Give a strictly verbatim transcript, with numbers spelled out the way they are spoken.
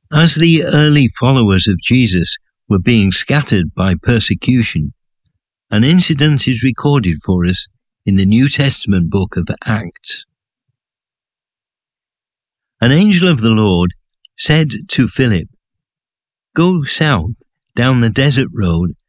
As the early followers of Jesus were being scattered by persecution, an incident is recorded for us in the New Testament book of Acts. An angel of the Lord said to Philip, "Go south down the desert road